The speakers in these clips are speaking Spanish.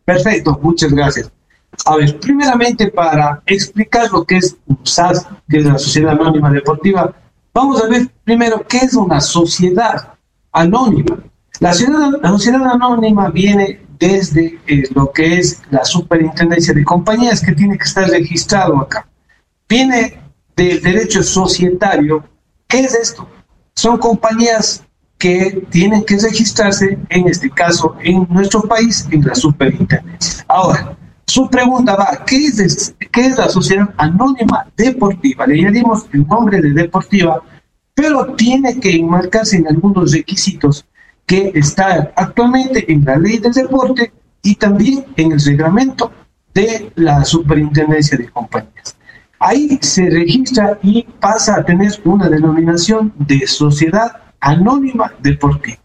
Perfecto, muchas gracias. A ver, primeramente para explicar lo que es SAS, que es la Sociedad Anónima Deportiva, vamos a ver primero qué es una sociedad anónima. La sociedad anónima viene desde lo que es la Superintendencia de Compañías, que tiene que estar registrado acá. Viene del derecho societario. ¿Qué es esto? Son compañías que tienen que registrarse, en este caso, en nuestro país, en la Superintendencia. Ahora, su pregunta va, ¿qué es la Sociedad Anónima Deportiva? Le añadimos el nombre de deportiva, pero tiene que enmarcarse en algunos requisitos que están actualmente en la Ley del Deporte y también en el reglamento de la Superintendencia de Compañías. Ahí se registra y pasa a tener una denominación de Sociedad Anónima Deportiva.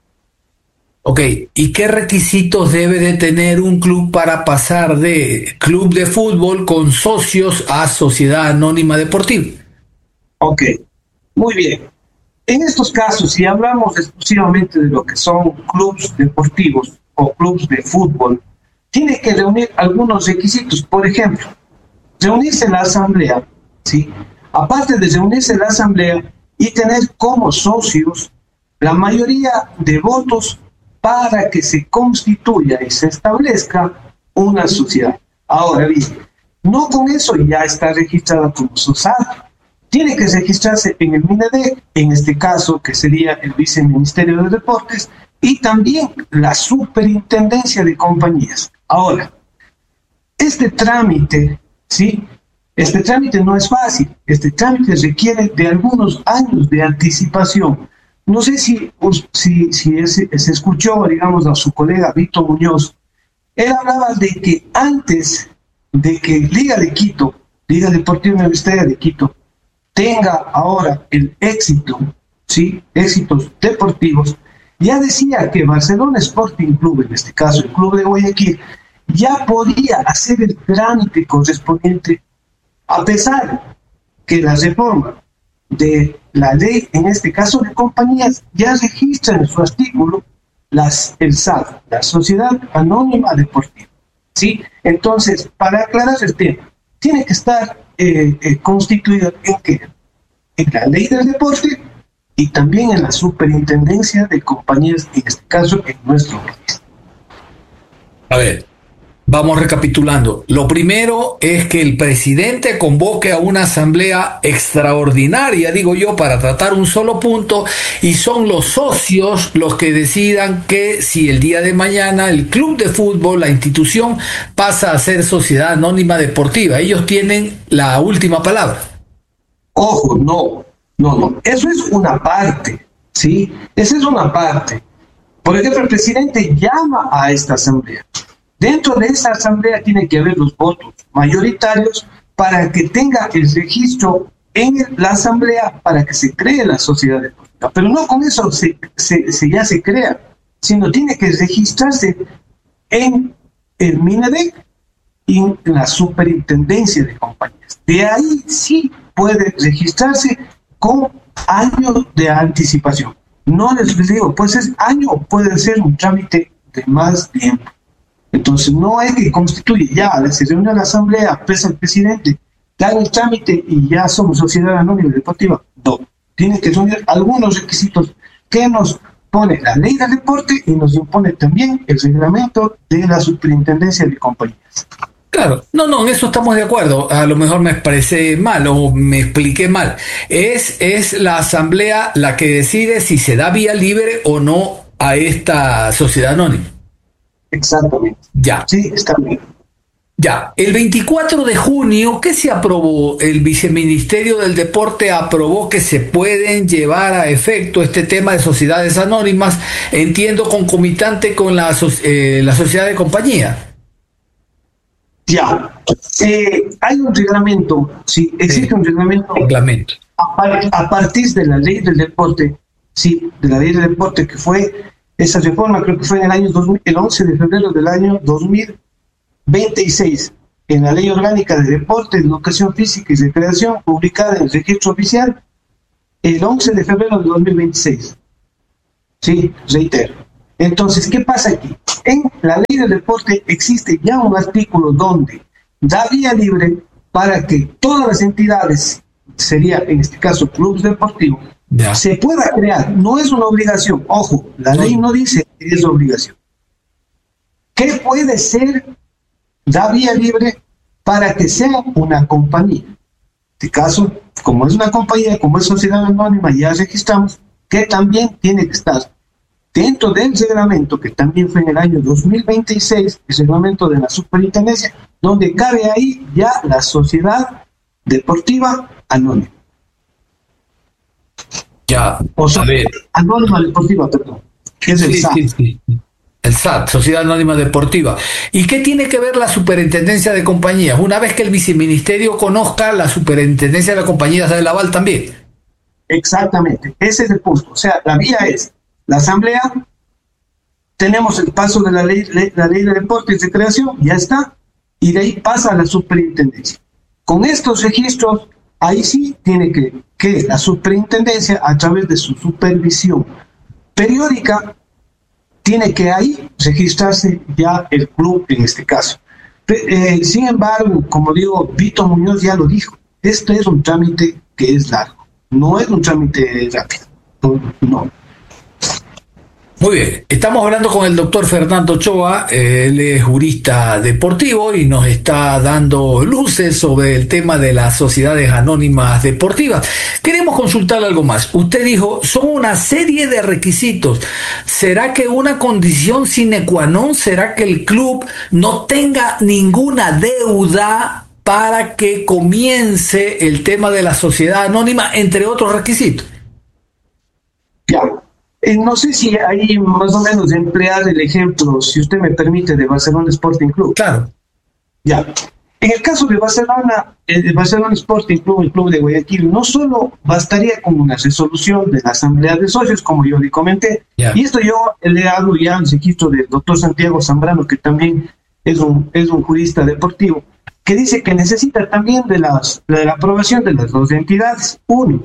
Ok, ¿y qué requisitos debe de tener un club para pasar de club de fútbol con socios a Sociedad Anónima Deportiva? Ok, muy bien. En estos casos, si hablamos exclusivamente de lo que son clubes deportivos o clubes de fútbol, tiene que reunir algunos requisitos. Por ejemplo, reunirse en la asamblea, ¿sí? Aparte de reunirse en la asamblea y tener como socios la mayoría de votos para que se constituya y se establezca una sociedad. Ahora bien, no con eso ya está registrada como SOSAD. Tiene que registrarse en el MINEDEC, en este caso que sería el Viceministerio de Deportes, y también la Superintendencia de Compañías. Ahora, este trámite, ¿sí? Este trámite no es fácil. Este trámite requiere de algunos años de anticipación. No sé si se escuchó, digamos, a su colega Víctor Muñoz. Él hablaba de que antes de que Liga de Quito, Liga Deportiva Universitaria de Quito, tenga ahora el éxito, ¿sí? Éxitos deportivos, ya decía que Barcelona Sporting Club, en este caso el Club de Guayaquil, ya podía hacer el trámite correspondiente, a pesar que la reforma de la ley, en este caso de compañías, ya registra en su artículo el SAD, la Sociedad Anónima Deportiva, ¿sí? Entonces, para aclarar el tema, tiene que estar constituido en la Ley del Deporte y también en la Superintendencia de Compañías, en este caso en nuestro país. A ver, vamos recapitulando. Lo primero es que el presidente convoque a una asamblea extraordinaria, digo yo, para tratar un solo punto, y son los socios los que decidan que si el día de mañana el club de fútbol, la institución, pasa a ser Sociedad Anónima Deportiva. Ellos tienen la última palabra. Ojo, no. Eso es una parte, ¿sí? Esa es una parte. Por ejemplo, el presidente llama a esta asamblea. Dentro de esa asamblea tiene que haber los votos mayoritarios para que tenga el registro en la asamblea para que se cree la sociedad deportiva. Pero no con eso ya se crea, sino tiene que registrarse en el MINEDEC y en la Superintendencia de Compañías. De ahí sí puede registrarse con años de anticipación. No les digo, pues es año o puede ser un trámite de más tiempo. Entonces no es que constituye ya, se reúne la asamblea, pesa el presidente, da el trámite y ya somos Sociedad Anónima Deportiva. No, tiene que reunir algunos requisitos que nos pone la Ley del Deporte y nos impone también el reglamento de la Superintendencia de Compañías. Claro, no, en eso estamos de acuerdo. A lo mejor me expresé mal o me expliqué mal. Es la asamblea la que decide si se da vía libre o no a esta sociedad anónima. Exactamente. Ya. Sí, está bien. Ya, el 24 de junio, ¿qué se aprobó? El Viceministerio del Deporte aprobó que se pueden llevar a efecto este tema de sociedades anónimas, entiendo concomitante con la sociedad de compañía. Ya, hay un reglamento, sí, existe un reglamento. A partir de la Ley del Deporte, sí, de la Ley del Deporte, que fue esa reforma, creo que fue en el año 2000, el 11 de febrero del año 2026, en la Ley Orgánica de Deporte, Educación Física y Recreación, publicada en el Registro Oficial, el 11 de febrero de 2026. Sí, reitero. Entonces, ¿qué pasa aquí? En la ley del deporte existe ya un artículo donde da vía libre para que todas las entidades, sería en este caso clubes deportivos, se pueda crear. No es una obligación, ojo, la ley no dice que es obligación. ¿Qué puede ser? Da vía libre para que sea una compañía. En este caso, como es una compañía, como es sociedad anónima, ya registramos que también tiene que estar dentro del reglamento, que también fue en el año 2026, el reglamento de la superintendencia, donde cabe ahí ya la sociedad deportiva anónima. Ya, o sea, anónima deportiva, perdón, que es el SAT. Sí. El SAT, Sociedad Anónima Deportiva. ¿Y qué tiene que ver la superintendencia de compañías? Una vez que el viceministerio conozca, la superintendencia de la compañía da el aval también. Exactamente, ese es el punto. O sea, la vía es la asamblea, tenemos el paso de la ley de deportes de creación, ya está, y de ahí pasa a la superintendencia. Con estos registros, ahí sí tiene que la superintendencia, a través de su supervisión periódica, tiene que ahí registrarse ya el club en este caso. Sin embargo, como digo, Vito Muñoz ya lo dijo, este es un trámite que es largo, no es un trámite rápido, no. Muy bien, estamos hablando con el doctor Fernando Ochoa, él es jurista deportivo y nos está dando luces sobre el tema de las sociedades anónimas deportivas. Queremos consultar algo más. Usted dijo, son una serie de requisitos. ¿Será que una condición sine qua non será que el club no tenga ninguna deuda para que comience el tema de la sociedad anónima, entre otros requisitos? Claro. No sé si ahí más o menos emplear el ejemplo, si usted me permite, de Barcelona Sporting Club. Claro. Ya. En el caso de Barcelona, el Barcelona Sporting Club, el club de Guayaquil, no solo bastaría con una resolución de la Asamblea de Socios, como yo le comenté, y esto yo le hago ya al registro del doctor Santiago Zambrano, que también es un jurista deportivo, que dice que necesita también de la aprobación de las dos entidades. Uno,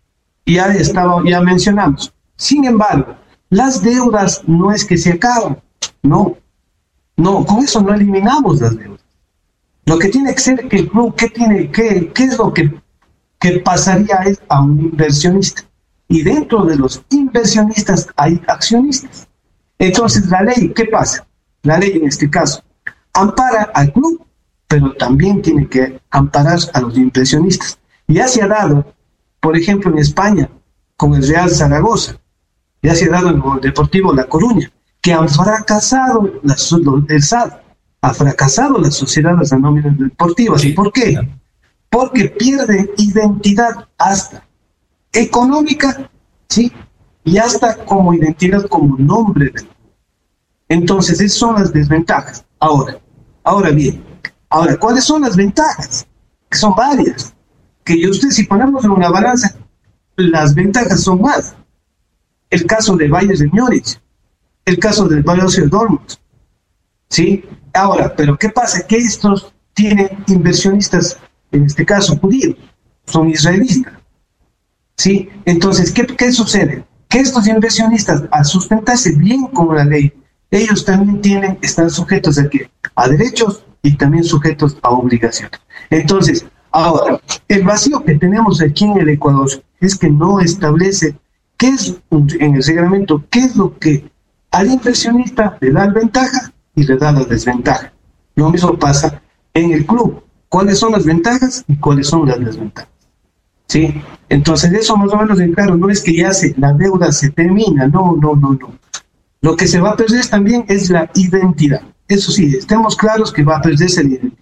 ya mencionamos. Sin embargo, las deudas no es que se acaban, no, con eso no eliminamos las deudas. Lo que tiene que ser que el club, ¿qué es lo que pasaría a un inversionista? Y dentro de los inversionistas hay accionistas. Entonces, la ley, ¿qué pasa? La ley en este caso ampara al club, pero también tiene que amparar a los inversionistas. Ya se ha dado, por ejemplo, en España, con el Real Zaragoza, ya se ha dado en el Deportivo La Coruña, que han fracasado el SAD, ha fracasado las sociedades anónimas deportivas. Sí. ¿Y por qué? Porque pierden identidad hasta económica, ¿sí? Y hasta como identidad, como nombre del club. Entonces, esas son las desventajas. Ahora bien, ¿cuáles son las ventajas? Que son varias. Que usted, si ponemos en una balanza, las ventajas son más. El caso de Bayern de Múnich, el caso del Borussia Dortmund, ¿sí? Ahora, pero ¿qué pasa? Que estos tienen inversionistas, en este caso judíos, son israelitas, ¿sí? Entonces, ¿qué sucede? Que estos inversionistas, al sustentarse bien con la ley, ellos también están sujetos a derechos y también sujetos a obligaciones. Entonces, ahora, el vacío que tenemos aquí en el Ecuador es que no establece en el reglamento qué es lo que al inversionista le da la ventaja y le da la desventaja. Lo mismo pasa en el club. ¿Cuáles son las ventajas y cuáles son las desventajas? ¿Sí? Entonces, eso más o menos en claro, no es que ya la deuda se termina, no. Lo que se va a perder también es la identidad. Eso sí, estemos claros que va a perderse la identidad.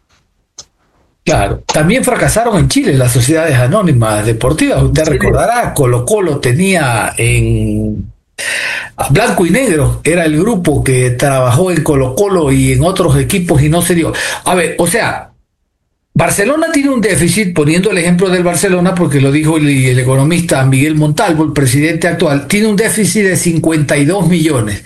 Claro, también fracasaron en Chile las sociedades anónimas deportivas. Usted recordará, Colo-Colo tenía a blanco y negro, era el grupo que trabajó en Colo-Colo y en otros equipos y no se dio. A ver, o sea, Barcelona tiene un déficit, poniendo el ejemplo del Barcelona, porque lo dijo el economista Miguel Montalvo, el presidente actual, tiene un déficit de 52 millones.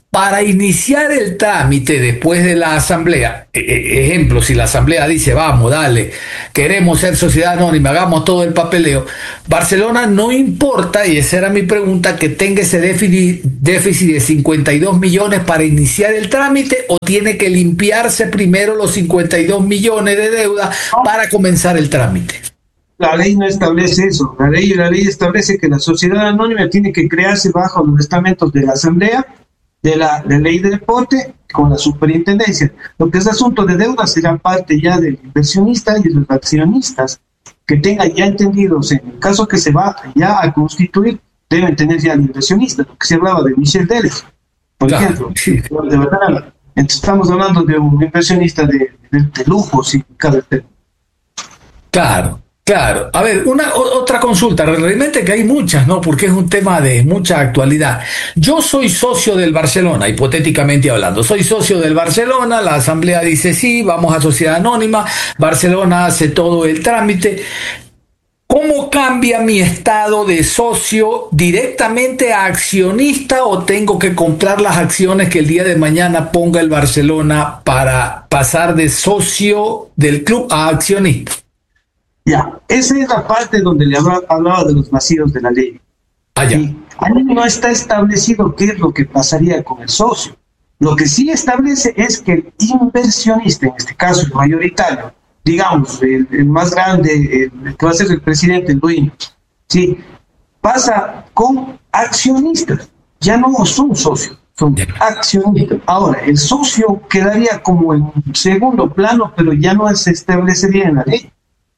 para iniciar el trámite después de la asamblea, ejemplo, si la asamblea dice, vamos, dale, queremos ser sociedad anónima, hagamos todo el papeleo, Barcelona no importa, y esa era mi pregunta, que tenga ese déficit de 52 millones para iniciar el trámite, o tiene que limpiarse primero los 52 millones de deuda para comenzar el trámite. La ley no establece eso. La ley establece que la sociedad anónima tiene que crearse bajo los estamentos de la asamblea, de la ley de deporte, con la superintendencia. Lo que es asunto de deuda será parte ya del inversionista y de los accionistas que tengan ya entendidos, en el caso que se va ya a constituir, deben tener ya el inversionista, lo que se hablaba de Michel Deleuze, por ejemplo. Sí. De verdad, entonces estamos hablando de un inversionista de lujo, si cabe el término. Claro. Claro, a ver, otra consulta, realmente que hay muchas, ¿no? Porque es un tema de mucha actualidad. Yo soy socio del Barcelona, hipotéticamente hablando, soy socio del Barcelona, la asamblea dice sí, vamos a sociedad anónima, Barcelona hace todo el trámite. ¿Cómo cambia mi estado de socio directamente a accionista, o tengo que comprar las acciones que el día de mañana ponga el Barcelona para pasar de socio del club a accionista? Ya, esa es la parte donde le hablaba de los vacíos de la ley. Y ahí no está establecido qué es lo que pasaría con el socio. Lo que sí establece es que el inversionista, en este caso el mayoritario, digamos, el más grande, el que va a ser el presidente, el dueño, ¿sí?, pasa con accionistas. Ya no son socios, son accionistas. Ahora, el socio quedaría como en segundo plano, pero ya no se establecería en la ley.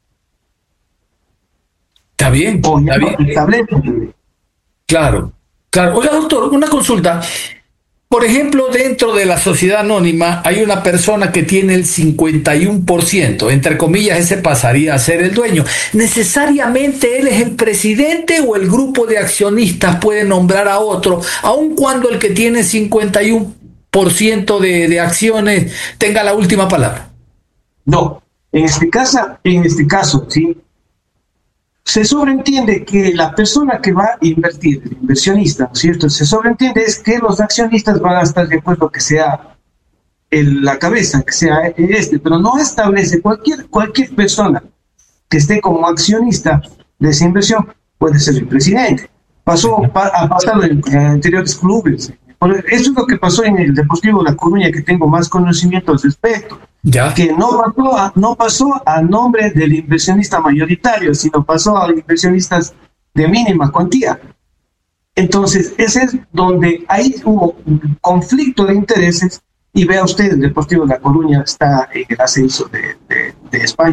Está bien, está bien. Claro, claro. Oiga, doctor, una consulta. Por ejemplo, dentro de la sociedad anónima hay una persona que tiene el 51%, entre comillas, ese pasaría a ser el dueño. ¿Necesariamente él es el presidente, o el grupo de accionistas puede nombrar a otro, aun cuando el que tiene 51% de acciones tenga la última palabra? No, en este caso, sí. Se sobreentiende que la persona que va a invertir, el inversionista, ¿no es cierto? Se sobreentiende es que los accionistas van a estar de acuerdo que sea la cabeza, que sea pero no establece cualquier persona que esté como accionista de esa inversión, puede ser el presidente. Ha pasado en anteriores clubes. Eso es lo que pasó en el Deportivo La Coruña, que tengo más conocimiento al respecto. ¿Ya? Que no pasó a nombre del inversionista mayoritario, sino pasó a inversionistas de mínima cuantía. Entonces, ese es donde ahí hubo un conflicto de intereses, y vea usted, el Deportivo La Coruña está en el ascenso de España.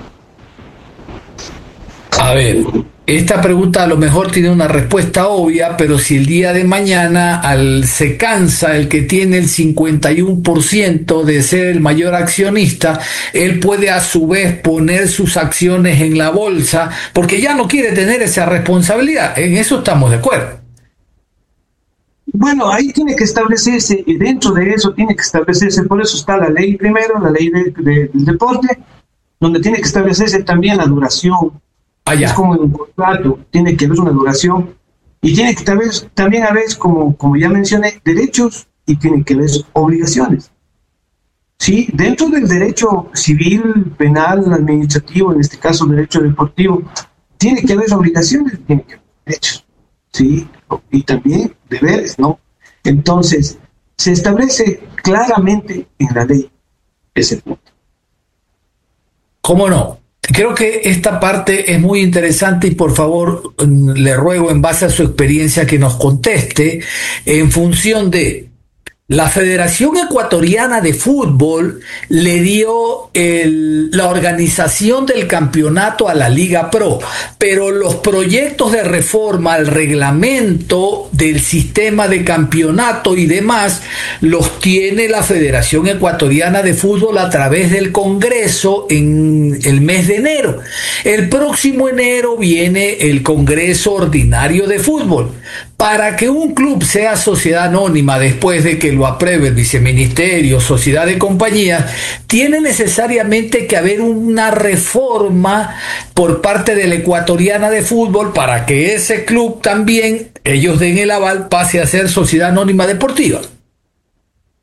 A ver, esta pregunta a lo mejor tiene una respuesta obvia, pero si el día de mañana se cansa el que tiene el 51% de ser el mayor accionista, él puede a su vez poner sus acciones en la bolsa, porque ya no quiere tener esa responsabilidad. En eso estamos de acuerdo. Bueno, ahí tiene que establecerse, y dentro de eso tiene que establecerse, por eso está la ley primero, la ley del deporte, donde tiene que establecerse también la duración. Es como en un contrato, tiene que haber una duración, y tiene que también haber, como ya mencioné, derechos, y tiene que haber obligaciones. Sí, dentro del derecho civil, penal, administrativo, en este caso derecho deportivo, tiene que haber obligaciones, tiene que haber derechos, sí, y también deberes, ¿no? Entonces, se establece claramente en la ley ese punto. ¿Cómo no? Creo que esta parte es muy interesante, y por favor le ruego, en base a su experiencia, que nos conteste en función de la Federación Ecuatoriana de Fútbol le dio la organización del campeonato a la Liga Pro, pero los proyectos de reforma al reglamento del sistema de campeonato y demás los tiene la Federación Ecuatoriana de Fútbol a través del Congreso en el mes de enero. El próximo enero viene el Congreso Ordinario de Fútbol. Para que un club sea sociedad anónima después de que lo apruebe el viceministerio, sociedad de compañías, tiene necesariamente que haber una reforma por parte de la Ecuatoriana de Fútbol para que ese club también, ellos den el aval, pase a ser sociedad anónima deportiva.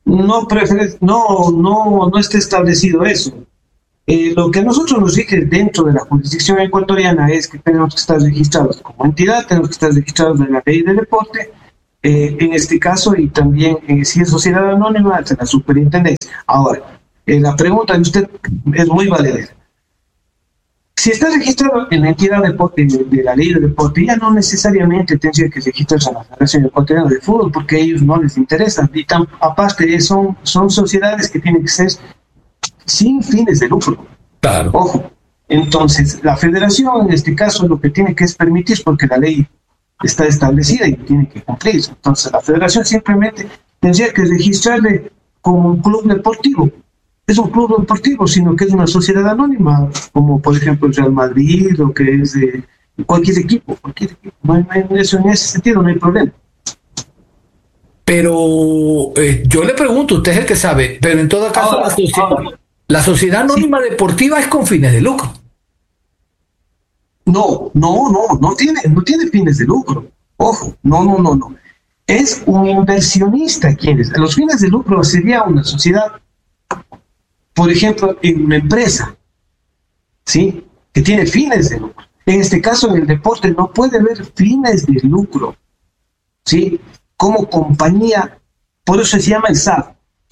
no está establecido eso. Lo que a nosotros nos rige dentro de la jurisdicción ecuatoriana es que tenemos que estar registrados como entidad, tenemos que estar registrados en la ley de deporte, en este caso, y también si es sociedad anónima, de la superintendencia. Ahora, la pregunta de usted es muy valedera. Si está registrado en la entidad de la ley de deporte, ya no necesariamente tendría que registrarse a la Federación Ecuatoriana de Fútbol, porque a ellos no les interesa. Y aparte, son sociedades que tienen que ser sin fines de lucro. Claro. Ojo. Entonces, la federación en este caso lo que tiene que es permitir, porque la ley está establecida y tiene que cumplirse. Entonces, la federación simplemente tendría que registrarle como un club deportivo. Es un club deportivo, sino que es una sociedad anónima, como por ejemplo el Real Madrid, o que es de cualquier equipo. No hay eso, en ese sentido no hay problema. Pero yo le pregunto, usted es el que sabe, pero en todo caso la sociedad anónima deportiva es con fines de lucro. No tiene fines de lucro. Ojo, no. Es un inversionista quien es. Los fines de lucro sería una sociedad, por ejemplo, en una empresa, ¿sí? Que tiene fines de lucro. En este caso, en el deporte no puede haber fines de lucro, ¿sí? Como compañía, por eso se llama el SAD.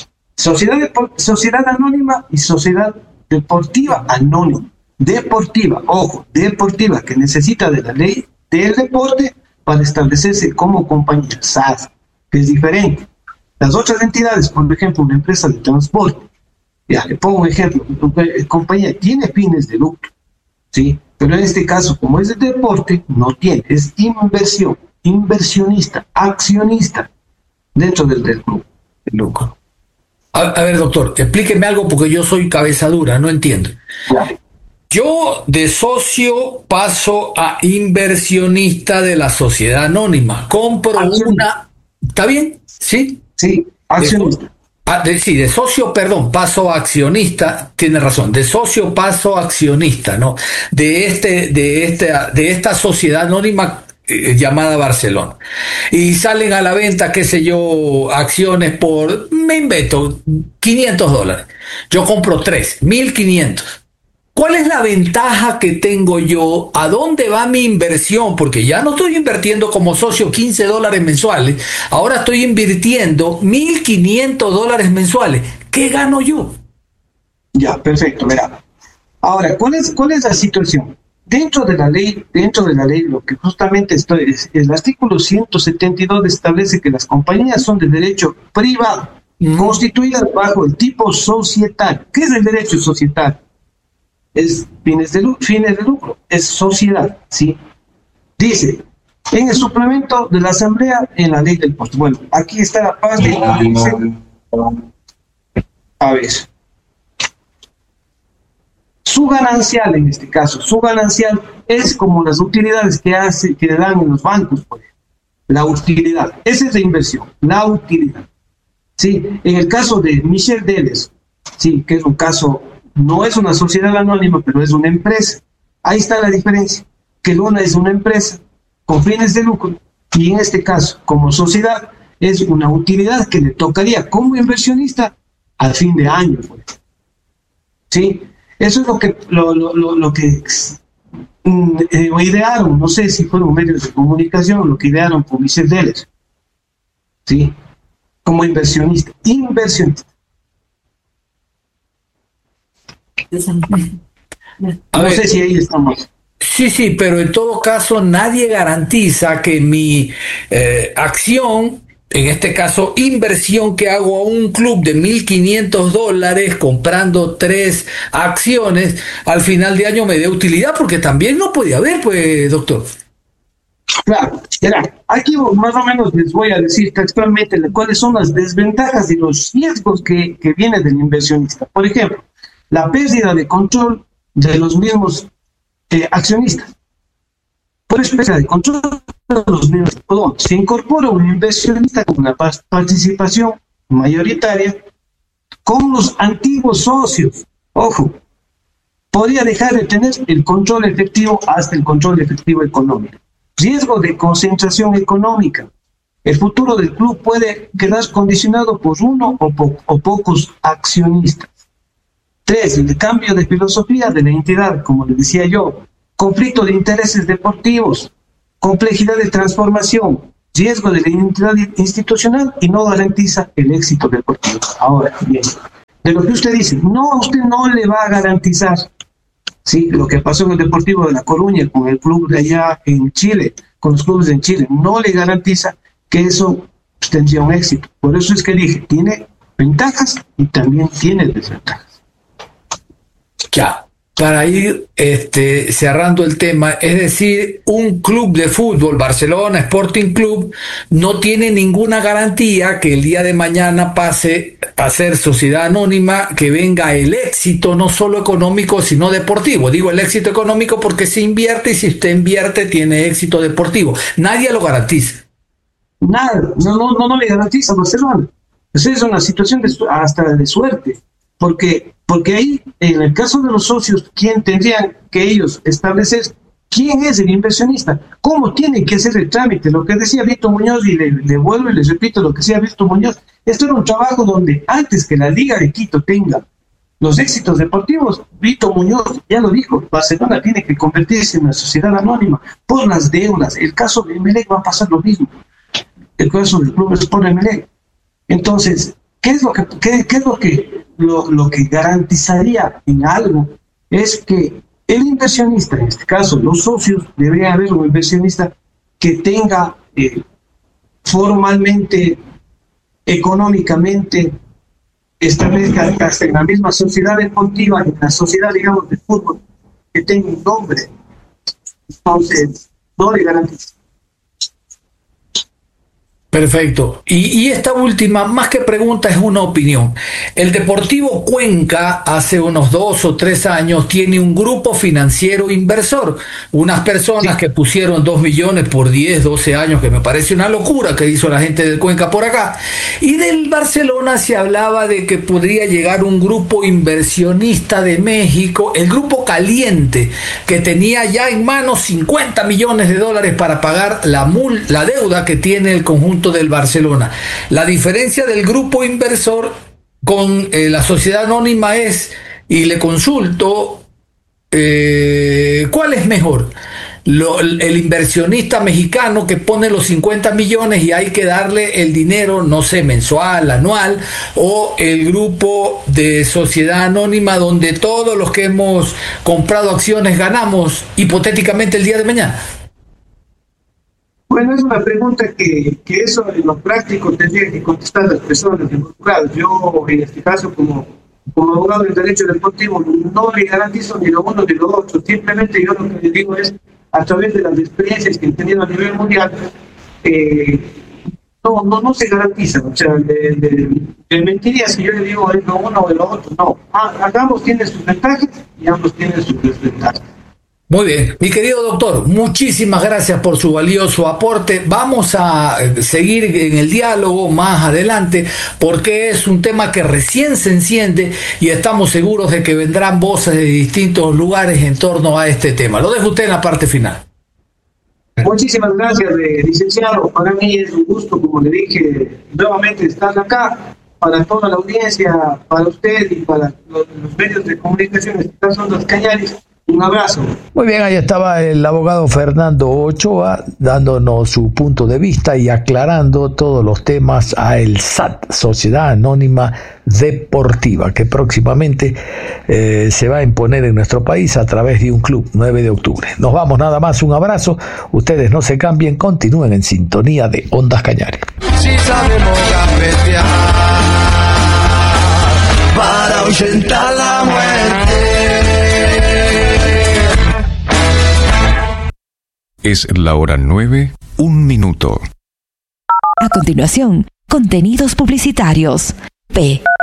Sociedad Anónima y Sociedad Deportiva Anónima. Deportiva, ojo, deportiva, que necesita de la ley del deporte para establecerse como compañía, SAD, que es diferente. Las otras entidades, por ejemplo, una empresa de transporte, ya le pongo un ejemplo, compañía tiene fines de lucro, ¿sí? Pero en este caso, como es de deporte, no tiene, es inversionista, accionista dentro del club. El lucro. A ver, doctor, explíqueme algo porque yo soy cabeza dura, no entiendo. Claro. Yo de socio paso a inversionista de la sociedad anónima. Compro una... ¿Está bien? ¿Sí? Sí, accionista. De socio, perdón, paso a accionista, tiene razón, de socio paso a accionista, ¿no? De esta sociedad anónima llamada Barcelona. Y salen a la venta, qué sé yo, acciones por, me invento, $500. Yo compro 1.500. ¿Cuál es la ventaja que tengo yo? ¿A dónde va mi inversión? Porque ya no estoy invirtiendo como socio $15 mensuales, ahora estoy invirtiendo $1.500 mensuales. ¿Qué gano yo? Ya, perfecto, mira. Ahora, ¿cuál es la situación? Dentro de la ley, lo que justamente es el artículo 172 establece que las compañías son de derecho privado, constituidas bajo el tipo societario. ¿Qué es el derecho societario? Es fines de lucro, es sociedad, ¿sí? Dice, en el suplemento de la Asamblea, en la ley del post. Bueno, aquí está la parte. A ver. Su ganancial, en este caso, es como las utilidades que le dan en los bancos, por ejemplo. La utilidad, esa es la inversión, la utilidad. ¿Sí? En el caso de Michel Deles, sí, que es un caso, no es una sociedad anónima, pero es una empresa. Ahí está la diferencia, que una es una empresa con fines de lucro, y en este caso, como sociedad, es una utilidad que le tocaría como inversionista al fin de año, por ejemplo. ¿Sí? Eso es lo que idearon, no sé si fueron medios de comunicación, lo que idearon por Michel Deles, ¿sí? Como inversionista. No sé si ahí estamos. Sí, pero en todo caso nadie garantiza que mi acción, en este caso inversión que hago a un club de $1.500 comprando 3 acciones, al final de año me dé utilidad, porque también no puede haber, pues, doctor. Claro, aquí más o menos les voy a decir textualmente cuáles son las desventajas y los riesgos que vienen del inversionista. Por ejemplo, la pérdida de control de los mismos accionistas. Por especie de control de los mismos, se incorpora un inversionista con una participación mayoritaria con los antiguos socios. Ojo, podría dejar de tener el control efectivo hasta el control efectivo económico. Riesgo de concentración económica. el futuro del club puede quedar condicionado por uno o pocos accionistas. 3, el cambio de filosofía de la entidad, como les decía yo, conflicto de intereses deportivos, complejidad de transformación, riesgo de la identidad institucional y no garantiza el éxito deportivo. Ahora, bien, de lo que usted dice, no, a usted no le va a garantizar, sí, lo que pasó en el Deportivo de La Coruña con el club de allá en Chile, con los clubes en Chile, no le garantiza que eso tendría un éxito. Por eso es que dije, tiene ventajas y también tiene desventajas. Ya, para ir cerrando el tema, es decir, un club de fútbol, Barcelona Sporting Club, no tiene ninguna garantía que el día de mañana pase a ser sociedad anónima, que venga el éxito no solo económico, sino deportivo. Digo el éxito económico porque se invierte y si usted invierte tiene éxito deportivo. Nadie lo garantiza. Nada, no le garantiza a Barcelona. Esa es una situación hasta de suerte. Porque ahí, en el caso de los socios, ¿quién tendrían que ellos establecer quién es el inversionista? ¿Cómo tienen que hacer el trámite? Lo que decía Víctor Muñoz, y le vuelvo y les repito lo que decía Víctor Muñoz, esto era un trabajo donde antes que la Liga de Quito tenga los éxitos deportivos, Víctor Muñoz ya lo dijo, Barcelona tiene que convertirse en una sociedad anónima por las deudas. El caso de Emelec va a pasar lo mismo. El caso del Club Sport Emelec. Entonces, ¿qué es lo que garantizaría en algo? Es que el inversionista, en este caso los socios, debería haber un inversionista que tenga formalmente, económicamente, establezca hasta en la misma sociedad deportiva, en la sociedad, digamos, de fútbol, que tenga un nombre. Entonces, no le garantiza. Perfecto. Y esta última, más que pregunta, es una opinión. El Deportivo Cuenca, hace unos 2 o 3 años, tiene un grupo financiero inversor. Unas personas que pusieron 2 millones por 10, 12 años, que me parece una locura que hizo la gente del Cuenca por acá. Y del Barcelona se hablaba de que podría llegar un grupo inversionista de México, el Grupo Caliente, que tenía ya en manos 50 millones de dólares para pagar la deuda que tiene el conjunto del Barcelona. La diferencia del grupo inversor con la sociedad anónima es, y le consulto, ¿cuál es mejor? El inversionista mexicano que pone los 50 millones y hay que darle el dinero, no sé, mensual, anual, o el grupo de sociedad anónima donde todos los que hemos comprado acciones ganamos hipotéticamente el día de mañana. Bueno, es una pregunta que eso en lo práctico tendría que contestar las personas involucradas. Yo, en este caso, como abogado del derecho deportivo, no le garantizo ni lo uno ni lo otro. Simplemente yo lo que le digo es, a través de las experiencias que he tenido a nivel mundial, no se garantiza. O sea, de mentiría si yo le digo es lo uno o lo otro. No, ambos tienen sus ventajas y ambos tienen sus desventajas. Muy bien, mi querido doctor, muchísimas gracias por su valioso aporte. Vamos a seguir en el diálogo más adelante porque es un tema que recién se enciende y estamos seguros de que vendrán voces de distintos lugares en torno a este tema. Lo dejo usted en la parte final. Muchísimas gracias, licenciado. Para mí es un gusto, como le dije, nuevamente estar acá para toda la audiencia, para usted y para los medios de comunicación, que son los Cañaris. Un abrazo. Muy bien, ahí estaba el abogado Fernando Ochoa dándonos su punto de vista y aclarando todos los temas a el SAD, Sociedad Anónima Deportiva, que próximamente se va a imponer en nuestro país a través de un club, 9 de octubre. Nos vamos, nada más, un abrazo. Ustedes no se cambien, continúen en sintonía de Ondas Cañaris. Si sabemos gambetear para ahuyentar la muerte. Es la hora 9, 1 minuto. A continuación, contenidos publicitarios. P.